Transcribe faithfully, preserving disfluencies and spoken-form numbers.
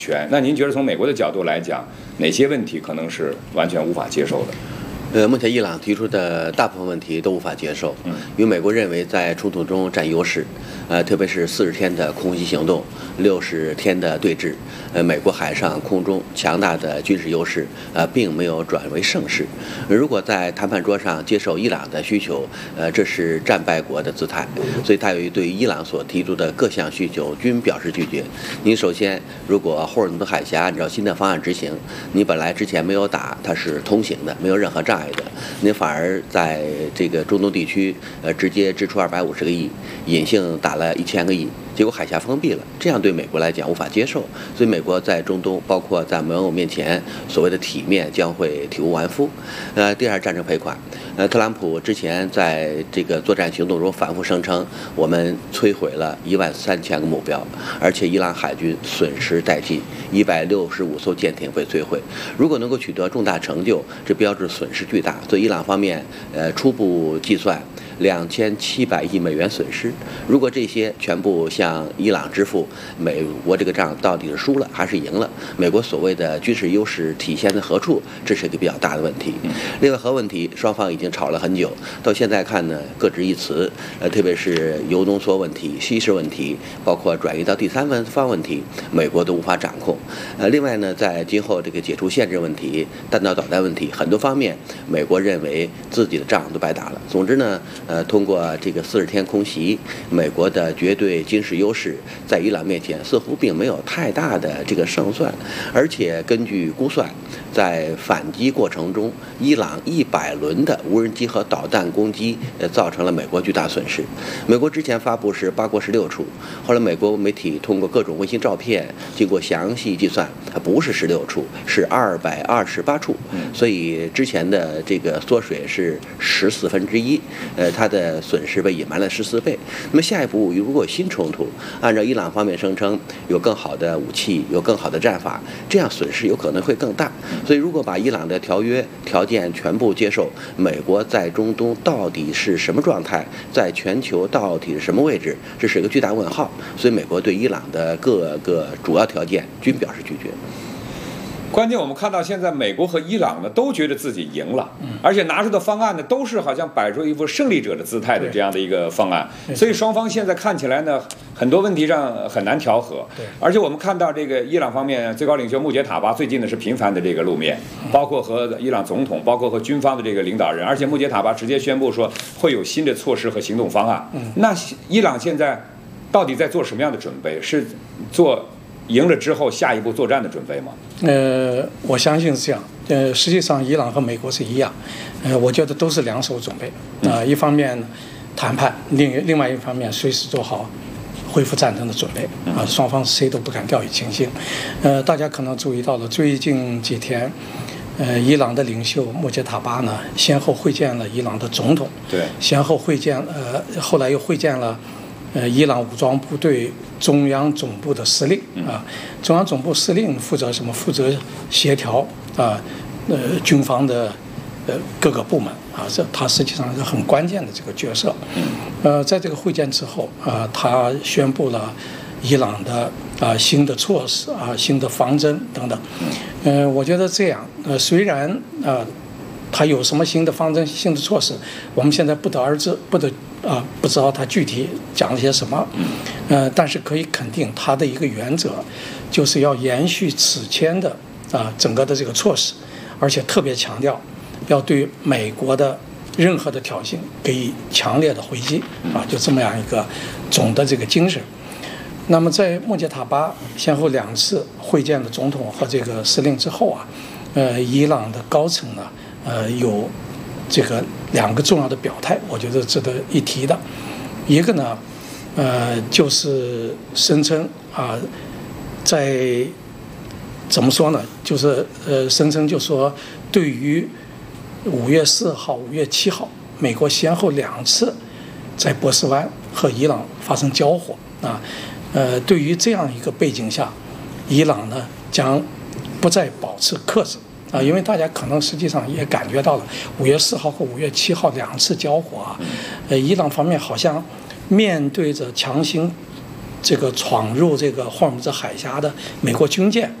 权。那您觉得从美国的角度来讲，哪些问题可能是完全无法接受的？ 呃，目前伊朗提出的大部分问题都无法接受，因为美国认为在冲突中占优势，呃，特别是四十天的空袭行动，六十天的对峙，呃，美国海上空中强大的军事优势，呃，并没有转为胜势。如果在谈判桌上接受伊朗的需求，呃，这是战败国的姿态，所以他有对伊朗所提出的各项需求均表示拒绝。您首先，如果霍尔木兹海峡按照新的方案执行，你本来之前没有打，它是通行的，没有任何障碍的，您反而在这个中东地区，呃，直接支出二百五十个亿，隐性打了一千个亿，结果海峡封闭了，这样对美国来讲无法接受。所以美国在中东，包括在盟友面前，所谓的体面将会体无完肤。呃，第二，战争赔款。呃，特朗普之前在这个作战行动中反复声称，我们摧毁了一万三千个目标，而且伊朗海军损失殆尽，一百六十五艘舰艇被摧毁。如果能够取得重大成就，这标志损失巨大。所以伊朗方面，呃，初步计算两千七百亿美元损失。如果这些全部向伊朗支付，美国这个仗到底是输了还是赢了？美国所谓的军事优势体现在何处？这是一个比较大的问题。另外核问题，双方已经吵了很久，到现在看呢，各执一词。呃，特别是铀浓缩问题、稀释问题，包括转移到第三方问题，美国都无法掌控。呃，另外呢，在今后这个解除限制问题、弹道导弹问题很多方面，美国认为自己的仗都白打了。总之呢，呃，通过这个四十天空袭，美国的绝对军事优势在伊朗面前似乎并没有太大的这个胜算，而且根据估算，在反击过程中，伊朗一百轮的无人机和导弹攻击，呃，造成了美国巨大损失。美国之前发布是八国十六处，后来美国媒体通过各种卫星照片，经过详细计算，它不是十六处，是二百二十八处，所以之前的这个缩水是十四分之一，呃，它的损失被隐瞒了十四倍。那么下一步如果有新冲突，按照伊朗方面声称有更好的武器，有更好的战法，这样损失有可能会更大。所以如果把伊朗的条约条件全部接受，美国在中东到底是什么状态，在全球到底是什么位置，这是一个巨大问号。所以美国对伊朗的各个主要条件均表示拒绝。 关键我们看到现在美国和伊朗呢都觉得自己赢了，而且拿出的方案呢都是好像摆出一副胜利者的姿态的这样的一个方案，所以双方现在看起来呢很多问题上很难调和。而且我们看到这个伊朗方面最高领袖穆杰塔巴最近呢是频繁的这个露面，包括和伊朗总统，包括和军方的这个领导人，而且穆杰塔巴直接宣布说会有新的措施和行动方案。那伊朗现在到底在做什么样的准备？是做赢了之后下一步作战的准备吗？ 呃，我相信是这样。呃，实际上伊朗和美国是一样，呃，我觉得都是两手准备。啊、呃，一方面呢谈判，另另外一方面随时做好恢复战争的准备。啊、呃，双方谁都不敢掉以轻心。呃，大家可能注意到了，最近几天，呃，伊朗的领袖穆杰塔巴呢，先后会见了伊朗的总统， 对， 先后会见，呃，后来又会见了。呃，伊朗武装部队中央总部的司令啊，中央总部司令负责什么？负责协调啊，呃，军方的呃各个部门啊，这他实际上是很关键的这个角色。呃，在这个会见之后啊，他宣布了伊朗的啊新的措施啊，新的方针等等。呃，我觉得这样，呃，虽然啊，他有什么新的方针、新的措施，我们现在不得而知，不得。啊，不知道他具体讲了些什么，呃，但是可以肯定他的一个原则，就是要延续此前的啊整个的这个措施，而且特别强调要对美国的任何的挑衅给予强烈的回击啊，就这么样一个总的这个精神。那么在穆杰塔巴先后两次会见了总统和这个司令之后啊，呃，伊朗的高层呢，呃，有这个两个重要的表态，我觉得值得一提的。一个呢，呃，就是声称啊，在怎么说呢？就是呃，声称就说，对于五月四号、五月七号，美国先后两次在波斯湾和伊朗发生交火啊，呃，对于这样一个背景下，伊朗呢将不再保持克制。啊，因为大家可能实际上也感觉到了，五月四号和五月七号两次交火啊，呃，伊朗方面好像面对着强行这个闯入这个霍尔木兹海峡的美国军舰